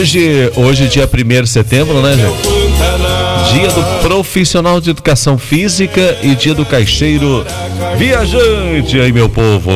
Hoje dia 1º de setembro, né, gente? Dia do profissional de educação física e dia do caixeiro viajante aí, meu povo.